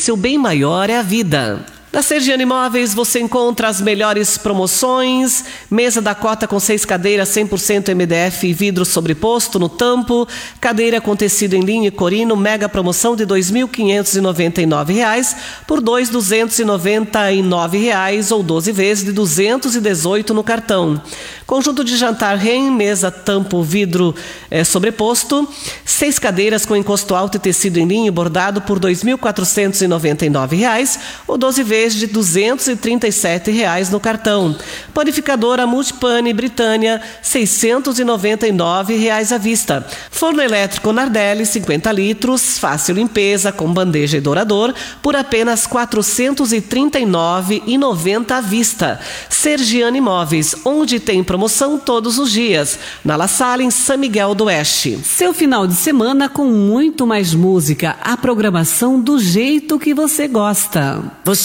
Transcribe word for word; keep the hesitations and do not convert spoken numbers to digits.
seu bem maior é a vida. Na Sergiane Imóveis você encontra as melhores promoções, mesa da cota com seis cadeiras cem por cento M D F e vidro sobreposto no tampo, cadeira com tecido em linho e corino, mega promoção de dois mil quinhentos e noventa e nove reais por dois mil duzentos e noventa e nove reais ou doze vezes de duzentos e dezoito no cartão. Conjunto de jantar Ren, mesa tampo vidro é, sobreposto, seis cadeiras com encosto alto e tecido em linho bordado por dois mil quatrocentos e noventa e nove reais ou doze vezes de duzentos e trinta e sete reais no cartão. Panificadora Multipane Britânia, seiscentos e noventa e nove reais à vista. Forno elétrico Nardelli, cinquenta litros, fácil limpeza com bandeja e dourador, por apenas quatrocentos e trinta e nove reais e noventa centavos à vista. Sergiane Imóveis, onde tem promoção todos os dias. Na La Salle, em São Miguel do Oeste. Seu final de semana com muito mais música, a programação do jeito que você gosta. Você